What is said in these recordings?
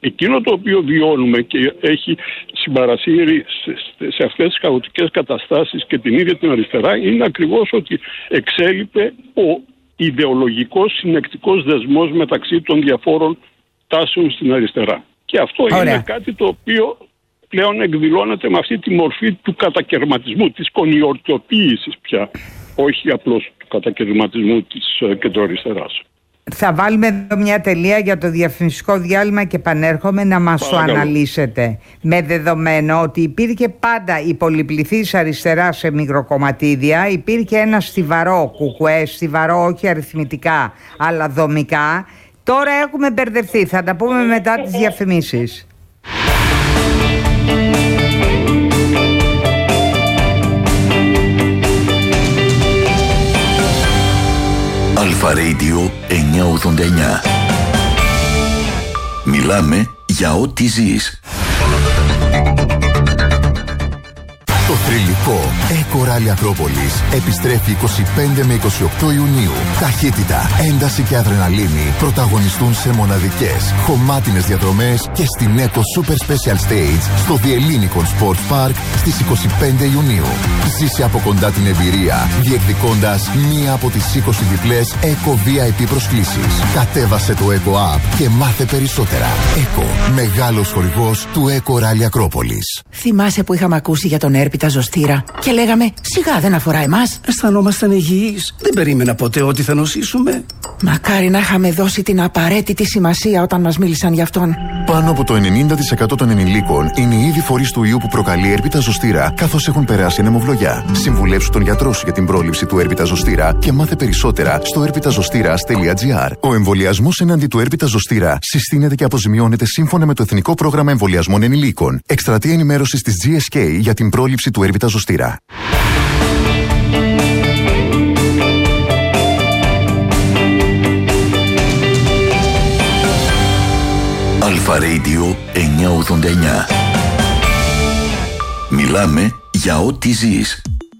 Εκείνο το οποίο βιώνουμε και έχει συμπαρασύρει σε αυτές τις χαοτικές καταστάσεις και την ίδια την αριστερά είναι ακριβώς ότι εξέλιπε ο ιδεολογικός συνεκτικός δεσμός μεταξύ των διαφόρων τάσεων στην αριστερά. Και αυτό είναι κάτι το οποίο πλέον εκδηλώνεται με αυτή τη μορφή του κατακερματισμού, της κονιορτοποίησης πια, όχι απλώς του κατακερματισμού της κεντροαριστεράς. Θα βάλουμε εδώ μια τελεία για το διαφημιστικό διάλειμμα και επανέρχομαι να μας το αναλύσετε. Με δεδομένο ότι υπήρχε πάντα η πολυπληθής αριστερά σε μικροκομματίδια, υπήρχε ένα στιβαρό κουκουέ, στιβαρό όχι αριθμητικά αλλά δομικά. Τώρα έχουμε μπερδευτεί, θα τα πούμε μετά τις διαφημίσεις. Αλφα Radio 989. Μιλάμε για ό,τι ζεις. Το θρυλικό Eco Rally Ακρόπολης επιστρέφει 25 με 28 Ιουνίου. Ταχύτητα, ένταση και αδρεναλίνη πρωταγωνιστούν σε μοναδικές, χωμάτινες διαδρομές και στην Eco Super Special Stage στο The Ellinikon Sports Park στις 25 Ιουνίου. Ζήσε από κοντά την εμπειρία, διεκδικώντας μία από τις 20 διπλές Eco VIP προσκλήσεις. Κατέβασε το Eco App και μάθε περισσότερα. Eco, μεγάλος χορηγός του Eco Rally Ακρόπολης. Θυμάσαι που είχαμε ακούσει για τον έρπιτα ζωστήρα και λέγαμε σιγά δεν αφορά εμάς. Αισθανόμασταν υγιείς. Δεν περίμενα ποτέ ότι θα νοσήσουμε. Μακάρι να είχαμε δώσει την απαραίτητη σημασία όταν μας μίλησαν γι' αυτόν. Πάνω από το 90% των ενηλίκων είναι ήδη φορείς του ιού που προκαλεί έρπιτα ζωστήρα, καθώς έχουν περάσει ανεμοβλογιά. Συμβουλέψου τον γιατρό σου για την πρόληψη του έρπιτα ζωστήρα και μάθε περισσότερα στο erpitazostira.gr. Ο εμβολιασμός εναντί του έρπιτα ζωστήρα συστήνεται και αποζημιώνεται σύμφωνα με το Εθνικό Πρόγραμμα Εμβολιασμών Ενηλίκων. Εκστρατεία ενημέρωσης της GSK για την πρόληψη του έρπιτα ζωστήρα. Αλφα Radio 989. Μιλάμε για ό,τι ζεις.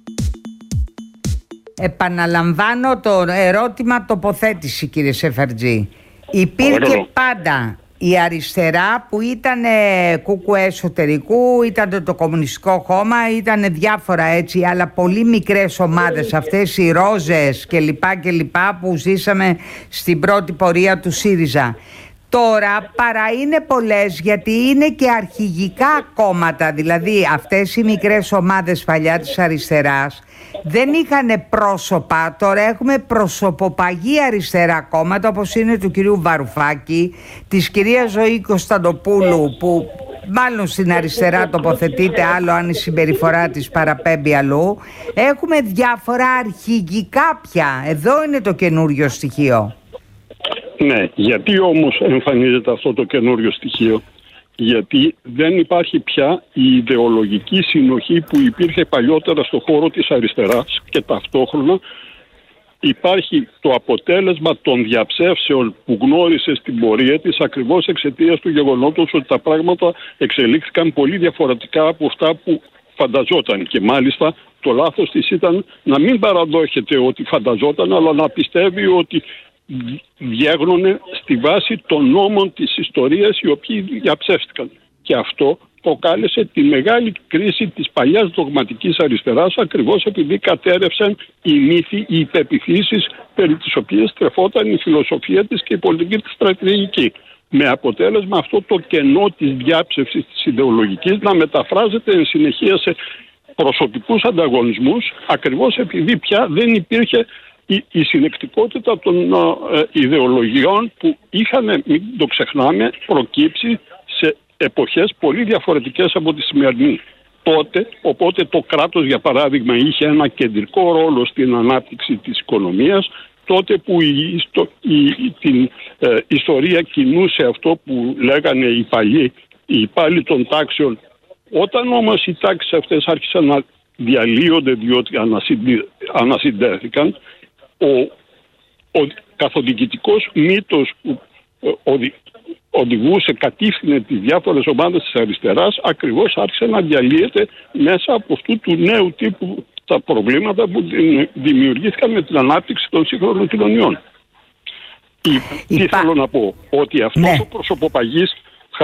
Επαναλαμβάνω το ερώτημα τοποθέτηση, κύριε Σεφαρτζή. Υπήρχε πάντα η αριστερά που ήταν κουκουέ εσωτερικού, ήταν το Κομμουνιστικό Κόμμα, ήταν διάφορα έτσι, αλλά πολύ μικρές ομάδες, αυτές οι ρόζες και λοιπά που ζήσαμε στην πρώτη πορεία του ΣΥΡΙΖΑ. Τώρα παρά είναι πολλές, γιατί είναι και αρχηγικά κόμματα, δηλαδή αυτές οι μικρές ομάδες παλιά της αριστεράς δεν είχαν πρόσωπα. Τώρα έχουμε προσωποπαγή αριστερά κόμματα, όπως είναι του κυρίου Βαρουφάκη, της κυρίας Ζωή Κωνσταντοπούλου, που μάλλον στην αριστερά τοποθετείται, άλλο αν η συμπεριφορά της παραπέμπει αλλού. Έχουμε διάφορα αρχηγικά πια. Εδώ είναι το καινούριο στοιχείο. Ναι, γιατί όμως εμφανίζεται αυτό το καινούριο στοιχείο? Γιατί δεν υπάρχει πια η ιδεολογική συνοχή που υπήρχε παλιότερα στο χώρο της αριστεράς και ταυτόχρονα υπάρχει το αποτέλεσμα των διαψεύσεων που γνώρισε στην πορεία της ακριβώς εξαιτίας του γεγονότος ότι τα πράγματα εξελίχθηκαν πολύ διαφορετικά από αυτά που φανταζόταν, και μάλιστα το λάθος της ήταν να μην παραδόχεται ότι φανταζόταν, αλλά να πιστεύει ότι διέγνωνε στη βάση των νόμων της ιστορίας οι οποίοι διαψεύστηκαν. Και αυτό προκάλεσε τη μεγάλη κρίση της παλιάς δογματικής αριστεράς, ακριβώς επειδή κατέρευσαν οι μύθοι, οι υπεποιθήσεις περί τις οποίες τρεφόταν η φιλοσοφία της και η πολιτική της στρατηγική. Με αποτέλεσμα αυτό το κενό της διάψευσης της ιδεολογικής να μεταφράζεται εν συνεχεία σε προσωπικούς ανταγωνισμούς, ακριβώς επειδή πια δεν υπήρχε η συνεκτικότητα των ιδεολογιών που είχαν, μην το ξεχνάμε, προκύψει σε εποχές πολύ διαφορετικές από τη σημερινή. Οπότε το κράτος, για παράδειγμα, είχε ένα κεντρικό ρόλο στην ανάπτυξη της οικονομίας, τότε που την ιστορία κινούσε αυτό που λέγανε οι υπάλληλοι των τάξεων. Όταν όμως οι τάξεις αυτές άρχισαν να διαλύονται διότι ανασυντέθηκαν, ο καθοδικητικός μύτος που οδηγούσε, κατήφθηνε τις διάφορες ομάδες της αριστεράς, ακριβώς άρχισε να διαλύεται μέσα από αυτού του νέου τύπου τα προβλήματα που δημιουργήθηκαν με την ανάπτυξη των σύγχρονων κοινωνιών. Τι θέλω να πω? Ότι αυτός ο προσωποπαγής